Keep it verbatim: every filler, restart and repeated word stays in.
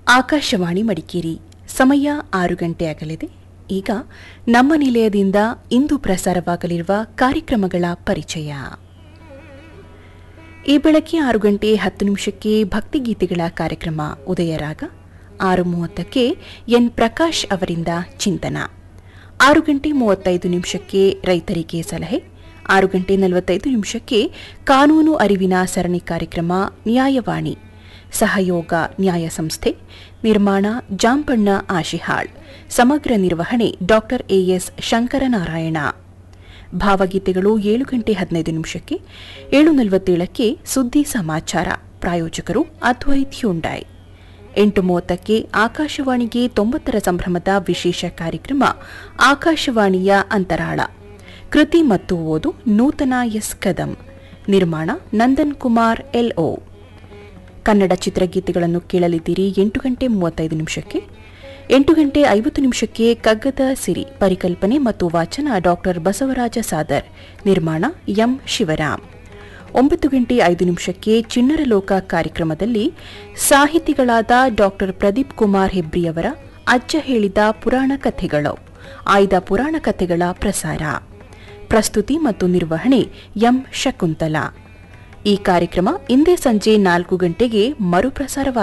ಆಕಾಶವಾಣಿ ಮಡಿಕೇರಿ ಸಮಯ ಆರು ಗಂಟೆ ಆಗಲಿದೆ. ಈಗ ನಮ್ಮ ನಿಲಯದಿಂದ ಇಂದು ಪ್ರಸಾರವಾಗಲಿರುವ ಕಾರ್ಯಕ್ರಮಗಳ ಪರಿಚಯ. ಈ ಬೆಳಗ್ಗೆ ಆರು ಗಂಟೆ ಹತ್ತು ನಿಮಿಷಕ್ಕೆ ಭಕ್ತಿಗೀತೆಗಳ ಕಾರ್ಯಕ್ರಮ ಉದಯರಾಗ, ಆರು ಮೂವತ್ತಕ್ಕೆ ಎನ್ ಪ್ರಕಾಶ್ ಅವರಿಂದ ಚಿಂತನ, ಆರು ಗಂಟೆ ಮೂವತ್ತೈದು ನಿಮಿಷಕ್ಕೆ ರೈತರಿಗೆ ಸಲಹೆ, ಆರು ಗಂಟೆ ನಲವತ್ತೈದು ನಿಮಿಷಕ್ಕೆ ಕಾನೂನು ಅರಿವಿನ ಸರಣಿ ಕಾರ್ಯಕ್ರಮ ನ್ಯಾಯವಾಣಿ, ಸಹಯೋಗ ನ್ಯಾಯ ಸಂಸ್ಥೆ, ನಿರ್ಮಾಣ ಜಾಂಪಣ್ಣ ಆಶಿಹಾಳ್, ಸಮಗ್ರ ನಿರ್ವಹಣೆ ಡಾಕ್ಟರ್ ಎಎಸ್ ಶಂಕರನಾರಾಯಣ. ಭಾವಗೀತೆಗಳು ಏಳು ಗಂಟೆ ಹದಿನೈದು ನಿಮಿಷಕ್ಕೆ, ಏಳು ನಲವತ್ತೇಳಕ್ಕೆ ಸುದ್ದಿ ಸಮಾಚಾರ, ಪ್ರಾಯೋಜಕರು ಅದ್ವೈತ್ ಹ್ಯುಂಡಾಯ್. ಎಂಟು ಮೂವತ್ತಕ್ಕೆ ಆಕಾಶವಾಣಿಗೆ ತೊಂಬತ್ತರ ಸಂಭ್ರಮದ ವಿಶೇಷ ಕಾರ್ಯಕ್ರಮ ಆಕಾಶವಾಣಿಯ ಅಂತರಾಳ, ಕೃತಿ ಮತ್ತು ಓದು ನೂತನ ಎಸ್ ಕದಂ, ನಿರ್ಮಾಣ ನಂದನ್ ಕುಮಾರ್ ಎಲ್ಒ. ಕನ್ನಡ ಚಿತ್ರಗೀತೆಗಳನ್ನು ಕೇಳಲಿದ್ದೀರಿ. ಎಂಟು ಗಂಟೆ ಮೂವತ್ತೈದು ನಿಮಿಷಕ್ಕೆ, ಎಂಟು ಗಂಟೆ ಐವತ್ತು ನಿಮಿಷಕ್ಕೆ ಕಗ್ಗದ ಸಿರಿ, ಪರಿಕಲ್ಪನೆ ಮತ್ತು ವಾಚನ ಡಾಕ್ಟರ್ ಬಸವರಾಜ ಸಾದರ್, ನಿರ್ಮಾಣ ಎಂ ಶಿವರಾಮ್. ಒಂಬತ್ತು ಗಂಟೆ ಐದು ನಿಮಿಷಕ್ಕೆ ಚಿಣ್ಣರ ಲೋಕ ಕಾರ್ಯಕ್ರಮದಲ್ಲಿ ಸಾಹಿತಿಗಳಾದ ಡಾಕ್ಟರ್ ಪ್ರದೀಪ್ ಕುಮಾರ್ ಹೆಬ್ರಿಯವರ ಅಜ್ಜ ಹೇಳಿದ ಪುರಾಣ ಕಥೆಗಳು, ಆಯ್ದ ಪುರಾಣ ಕಥೆಗಳ ಪ್ರಸಾರ, ಪ್ರಸ್ತುತಿ ಮತ್ತು ನಿರ್ವಹಣೆ ಎಂ ಶಕುಂತಲಾ. ಈ ಕಾರ್ಯಕ್ರಮ ಇಂದೇ ಸಂಜೆ ನಾಲ್ಕು ಗಂಟೆಗೆ ಮರುಪ್ರಸಾರವಾಗಲಿದೆ.